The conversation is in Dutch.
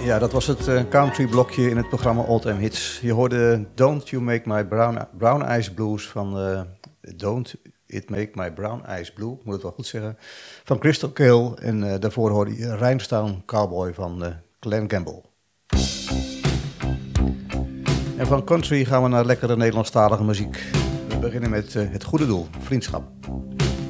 Ja, dat was het country blokje in het programma Old Time Hits. Je hoorde Don't You Make My Brown Eyes Blues van Don't It Make My Brown Eyes Blue, moet het wel goed zeggen, van Crystal Cale. En daarvoor hoorde je Rhinestone Cowboy van Glen Campbell. En van country gaan we naar lekkere Nederlandstalige muziek. We beginnen met het goede doel, vriendschap.